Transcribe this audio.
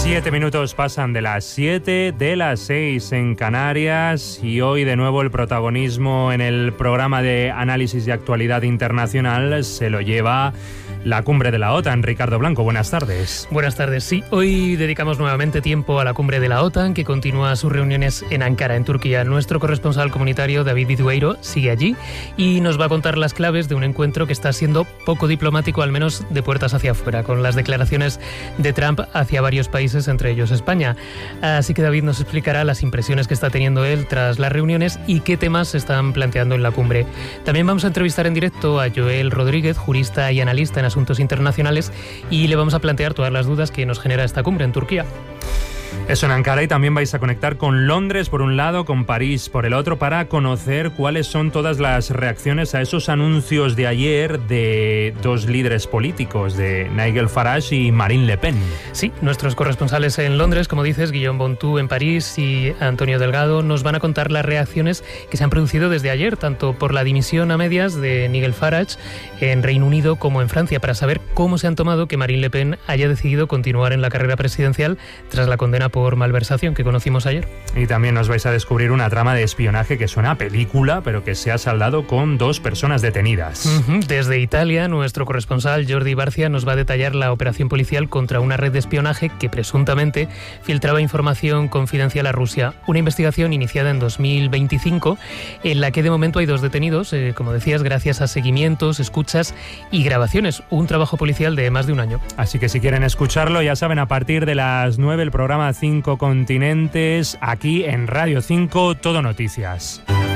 7 minutos pasan de las 7, de las 6 en Canarias, y hoy de nuevo el protagonismo en el programa de análisis de actualidad internacional se lo lleva la cumbre de la OTAN. Ricardo Blanco, buenas tardes. Buenas tardes, sí. Hoy dedicamos nuevamente tiempo a la cumbre de la OTAN, que continúa sus reuniones en Ankara, en Turquía. Nuestro corresponsal comunitario, David Vidueiro, sigue allí y nos va a contar las claves de un encuentro que está siendo poco diplomático, al menos de puertas hacia afuera, con las declaraciones de Trump hacia varios países, entre ellos España. Así que David nos explicará las impresiones que está teniendo él tras las reuniones y qué temas se están planteando en la cumbre. También vamos a entrevistar en directo a Joel Rodríguez, jurista y analista en asuntos internacionales, y le vamos a plantear todas las dudas que nos genera esta cumbre en Turquía. Eso en Ankara, y también vais a conectar con Londres por un lado, con París por el otro, para conocer cuáles son todas las reacciones a esos anuncios de ayer de dos líderes políticos, de Nigel Farage y Marine Le Pen. Sí, nuestros corresponsales en Londres, como dices, Guillaume Bontou en París y Antonio Delgado, nos van a contar las reacciones que se han producido desde ayer, tanto por la dimisión a medias de Nigel Farage en Reino Unido como en Francia, para saber cómo se han tomado que Marine Le Pen haya decidido continuar en la carrera presidencial tras la condena por malversación que conocimos ayer. Y también nos vais a descubrir una trama de espionaje que suena a película, pero que se ha saldado con 2 personas detenidas. Desde Italia, nuestro corresponsal Jordi Barcia nos va a detallar la operación policial contra una red de espionaje que presuntamente filtraba información confidencial a Rusia. Una investigación iniciada en 2025 en la que de momento hay 2 detenidos, como decías, gracias a seguimientos, escuchas y grabaciones. Un trabajo policial de más de un año. Así que si quieren escucharlo, ya saben, a partir de las 9 el programa 5 continentes, aquí en Radio 5, Todo Noticias.